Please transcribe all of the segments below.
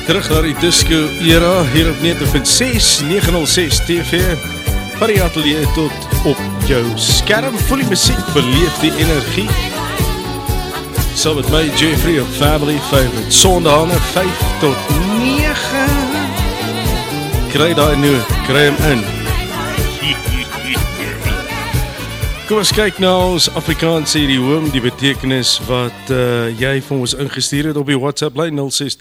Terug naar die disco era hier op 9.6, 906 TV. Van die atelier tot op jou skerm. Voel die muziek, beleef die energie. Saam met my Jeffrey op Family Favorite. Sondagane 5 tot 9. Kry die noot, kry hem in. Kom ons kyk na ons Afrikaanse idiom, die betekenis wat jy vir ons ingestuur het op die WhatsApp lyn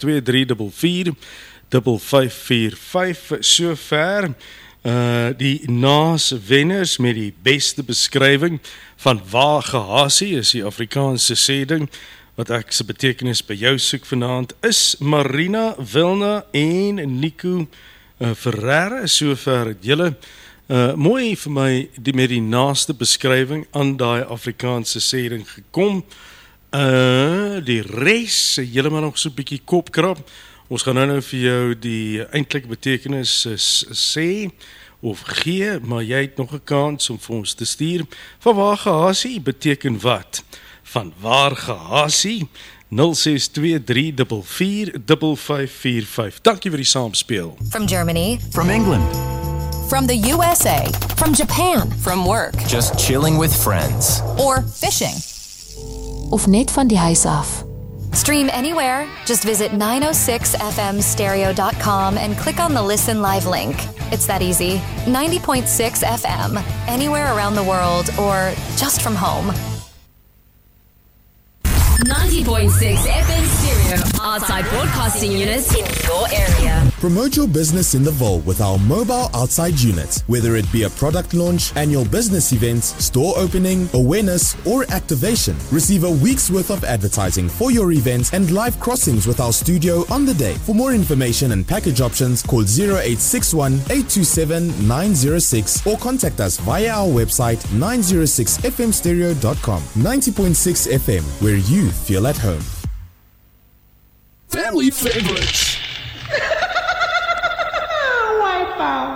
0623445545. So ver die naaswenners met die beste beskrywing van waar gehasie is die Afrikaanse sêding wat ek se betekenis by jou soek vanaand is Marina Wilna en Nico Ferreira. So ver het julle mooi vir my met die naaste beskrywing aan daai Afrikaanse sêding gekom. Die res, julle maar nog so 'n bietjie kopkrap. Ons gaan nou vir jou die eintlike betekenis sê of gee, maar jy het nog 'n kans om vir ons te stuur. Van waar gehasie beteken wat? Van waar gehasie? 0623445545. Dankie vir die saamspeel. From Germany. From England. From the USA. From Japan. From work. Just chilling with friends. Or fishing. Of net van die huis af. Stream anywhere. Just visit 906fmstereo.com and click on the Listen Live link. It's that easy. 90.6 FM. Anywhere around the world or just from home. 90.6 FM stereo. Outside broadcasting units in your area. Promote your business in the Vault with our mobile outside units. Whether it be a product launch, annual business events, store opening, awareness, or activation, receive a week's worth of advertising for your events and live crossings with our studio on the day. For more information and package options, call 0861-827-906 or contact us via our website 906fmstereo.com. 90.6 FM, where you feel at home. Family favorites.